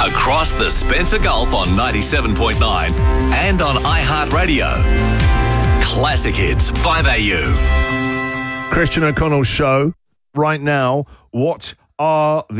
Across the Spencer Gulf on 97.9 and on iHeartRadio. Classic Hits 5AU. Christian O'Connell's show right now. What are the